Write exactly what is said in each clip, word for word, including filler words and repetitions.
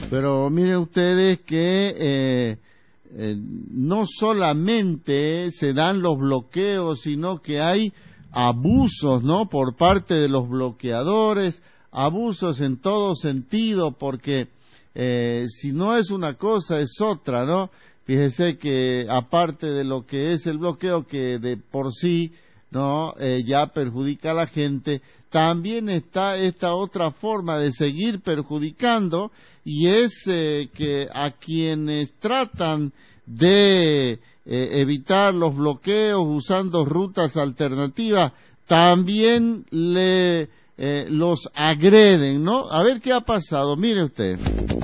Pero miren ustedes que eh, eh, no solamente se dan los bloqueos, sino que hay abusos, ¿no?, por parte de los bloqueadores, abusos en todo sentido, porque eh, si no es una cosa es otra, ¿no? Fíjese que aparte de lo que es el bloqueo, que de por sí no eh, ya perjudica a la gente, también está esta otra forma de seguir perjudicando, y es eh, que a quienes tratan de eh, evitar los bloqueos usando rutas alternativas, también le eh, los agreden, ¿no? A ver qué ha pasado, mire usted.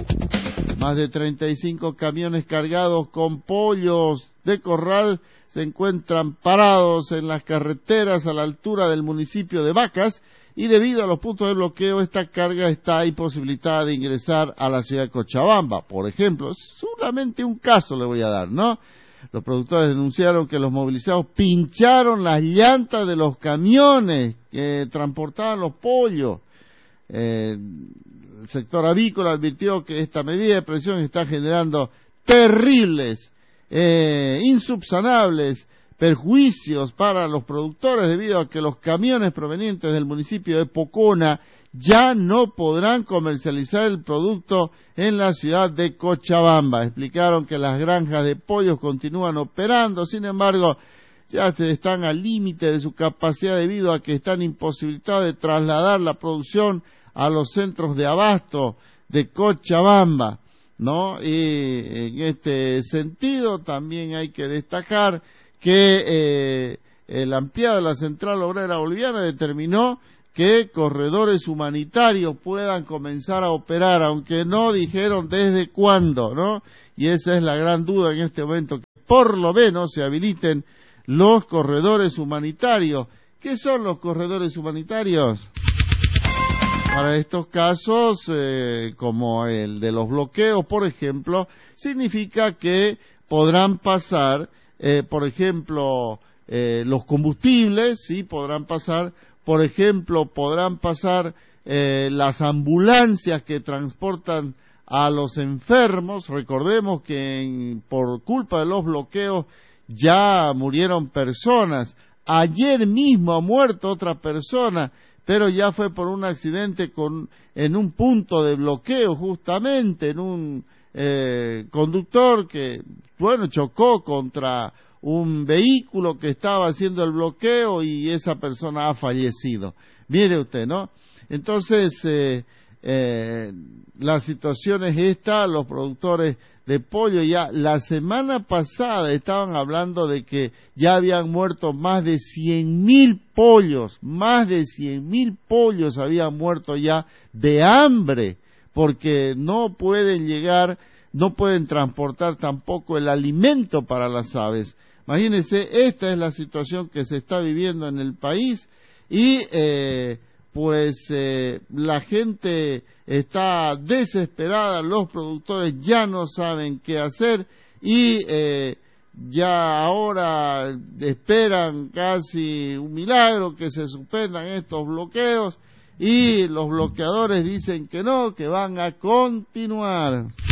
Más de treinta y cinco camiones cargados con pollos de corral se encuentran parados en las carreteras a la altura del municipio de Vacas, y debido a los puntos de bloqueo esta carga está imposibilitada de ingresar a la ciudad de Cochabamba. Por ejemplo, solamente un caso le voy a dar, ¿no? Los productores denunciaron que los movilizados pincharon las llantas de los camiones que transportaban los pollos. Eh, el sector avícola advirtió que esta medida de presión está generando terribles, eh, insubsanables perjuicios para los productores, debido a que los camiones provenientes del municipio de Pocona ya no podrán comercializar el producto en la ciudad de Cochabamba. Explicaron que las granjas de pollos continúan operando, sin embargo, ya se están al límite de su capacidad debido a que están imposibilitados de trasladar la producción a los centros de abasto de Cochabamba, ¿no? Y en este sentido también hay que destacar que eh, el ampliado de la Central Obrera Boliviana determinó que corredores humanitarios puedan comenzar a operar, aunque no dijeron desde cuándo, ¿no? Y esa es la gran duda en este momento, que por lo menos se habiliten los corredores humanitarios. ¿Qué son los corredores humanitarios? Para estos casos, eh, como el de los bloqueos, por ejemplo, significa que podrán pasar, eh, por ejemplo, eh, los combustibles, sí, podrán pasar, por ejemplo, podrán pasar eh, las ambulancias que transportan a los enfermos. Recordemos que en, por culpa de los bloqueos ya murieron personas. Ayer mismo ha muerto otra persona, pero ya fue por un accidente con, en un punto de bloqueo, justamente en un eh, conductor que, bueno, chocó contra un vehículo que estaba haciendo el bloqueo y esa persona ha fallecido. Mire usted, ¿no? Entonces, eh, eh, la situación es esta. Los productores de pollo ya la semana pasada estaban hablando de que ya habían muerto más de cien mil pollos, más de cien mil pollos habían muerto ya de hambre, porque no pueden llegar, no pueden transportar tampoco el alimento para las aves. Imagínense, esta es la situación que se está viviendo en el país, y eh, pues eh, la gente está desesperada, los productores ya no saben qué hacer, y eh, ya ahora esperan casi un milagro que se suspendan estos bloqueos, y los bloqueadores dicen que no, que van a continuar.